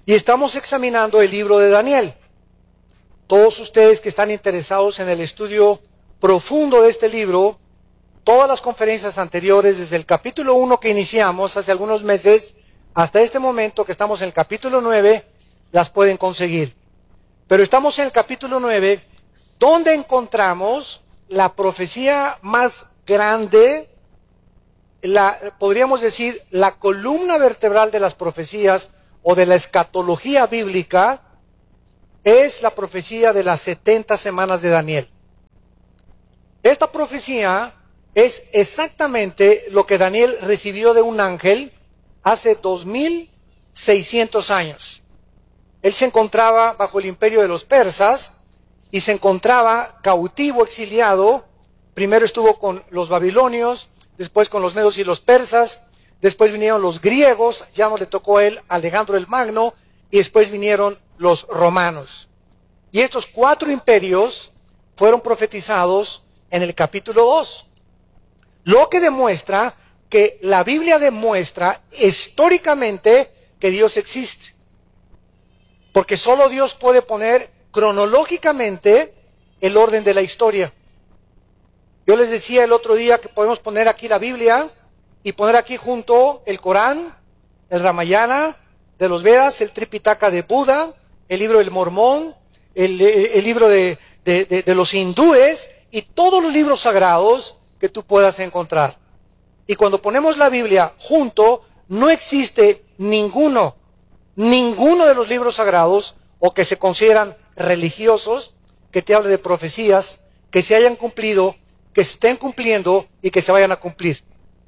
Y estamos examinando el libro de Daniel. Todos ustedes que están interesados en el estudio profundo de este libro, todas las conferencias anteriores, desde el capítulo 1 que iniciamos hace algunos meses, hasta este momento que estamos en el capítulo 9, las pueden conseguir. Pero estamos en el capítulo 9, donde encontramos la profecía más grande, podríamos decir, la columna vertebral de las profecías o de la escatología bíblica, es la profecía de las 70 semanas de Daniel. Esta profecía es exactamente lo que Daniel recibió de un ángel hace 2600 años. Él se encontraba bajo el imperio de los persas y se encontraba cautivo, exiliado. Primero estuvo con los babilonios, después con los medos y los persas, después vinieron los griegos, ya no le tocó a él Alejandro el Magno, y después vinieron los romanos. Y estos 4 imperios fueron profetizados en el capítulo 2. Lo que demuestra que la Biblia demuestra históricamente que Dios existe. Porque solo Dios puede poner cronológicamente el orden de la historia. Yo les decía el otro día que podemos poner aquí la Biblia y poner aquí junto el Corán, el Ramayana de los Vedas, el Tripitaka de Buda, el libro del Mormón, el libro de los hindúes y todos los libros sagrados que tú puedas encontrar. Y cuando ponemos la Biblia junto, no existe ninguno de los libros sagrados o que se consideran religiosos que te hable de profecías que se hayan cumplido, que se estén cumpliendo y que se vayan a cumplir.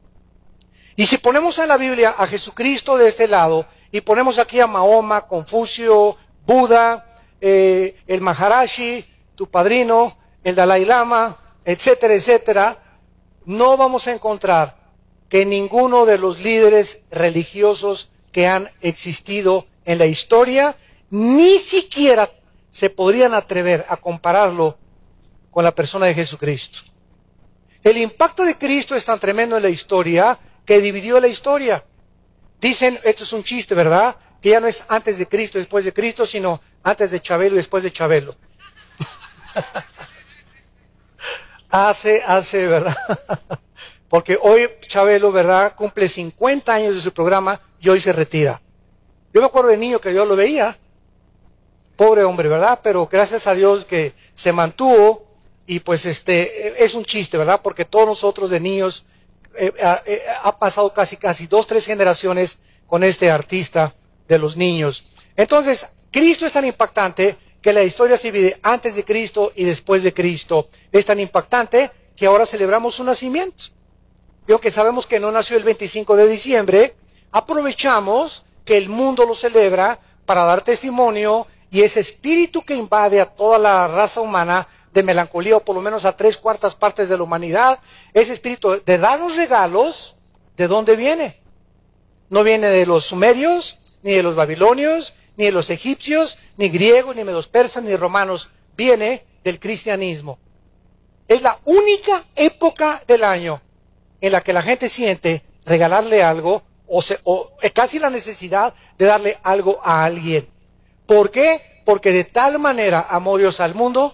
Y si ponemos en la Biblia a Jesucristo de este lado y ponemos aquí a Mahoma, Confucio, Buda, el Maharashi, tu padrino, el Dalai Lama, etcétera, etcétera, no vamos a encontrar que ninguno de los líderes religiosos que han existido en la historia ni siquiera se podrían atrever a compararlo con la persona de Jesucristo. El impacto de Cristo es tan tremendo en la historia que dividió la historia. Dicen, esto es un chiste, ¿verdad? Que ya no es antes de Cristo, después de Cristo, sino antes de Chabelo y después de Chabelo. hace, ¿verdad? Porque hoy Chabelo, ¿verdad? Cumple 50 años de su programa y hoy se retira. Yo me acuerdo de niño que yo lo veía. Pobre hombre, ¿verdad? Pero gracias a Dios que se mantuvo y pues es un chiste, ¿verdad? Porque todos nosotros de niños ha pasado casi 2-3 generaciones con este artista de los niños. Entonces, Cristo es tan impactante que la historia se divide antes de Cristo y después de Cristo. Es tan impactante que ahora celebramos su nacimiento. Y aunque sabemos que no nació el 25 de diciembre, aprovechamos que el mundo lo celebra para dar testimonio y ese espíritu que invade a toda la raza humana de melancolía, o por lo menos a 3/4 partes de la humanidad, ese espíritu de darnos regalos, ¿de dónde viene? No viene de los sumerios, ni de los babilonios, ni de los egipcios, ni griegos, ni de los persas, ni romanos, viene del cristianismo. Es la única época del año en la que la gente siente regalarle algo o casi la necesidad de darle algo a alguien. ¿Por qué? Porque de tal manera amó Dios al mundo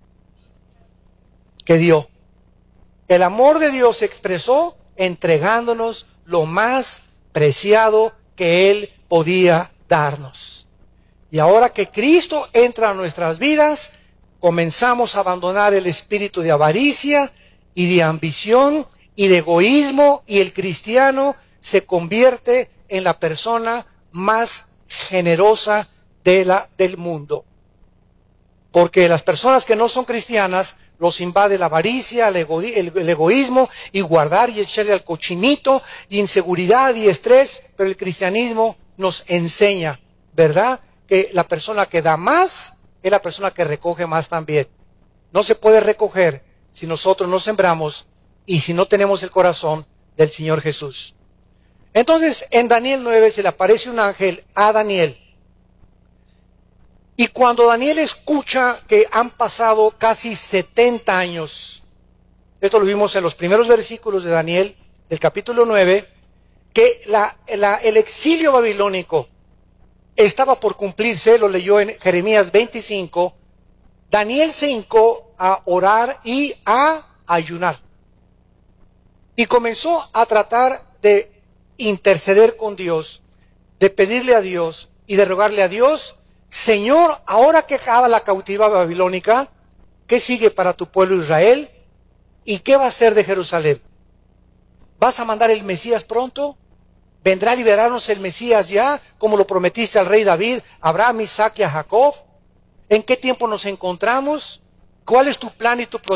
que dio. El amor de Dios se expresó entregándonos lo más preciado que Él podía darnos. Y ahora que Cristo entra a nuestras vidas, comenzamos a abandonar el espíritu de avaricia y de ambición y de egoísmo, y el cristiano se convierte en la persona más generosa del mundo. Porque las personas que no son cristianas los invade la avaricia, el egoísmo, y guardar y echarle al cochinito, y inseguridad y estrés, pero el cristianismo nos enseña, ¿verdad?, que la persona que da más es la persona que recoge más también. No se puede recoger si nosotros no sembramos y si no tenemos el corazón del Señor Jesús. Entonces, en Daniel 9 se le aparece un ángel a Daniel. Y cuando Daniel escucha que han pasado casi 70 años, esto lo vimos en los primeros versículos de Daniel, del capítulo 9, que el exilio babilónico estaba por cumplirse, lo leyó en Jeremías 25, Daniel se hincó a orar y a ayunar. Y comenzó a tratar de interceder con Dios, de pedirle a Dios y de rogarle a Dios, Señor, ahora que acaba la cautiva babilónica, ¿qué sigue para tu pueblo Israel? ¿Y qué va a hacer de Jerusalén? ¿Vas a mandar el Mesías pronto? ¿Vendrá a liberarnos el Mesías ya, como lo prometiste al rey David, a Abraham, Isaac y a Jacob? ¿En qué tiempo nos encontramos? ¿Cuál es tu plan y tu proyecto?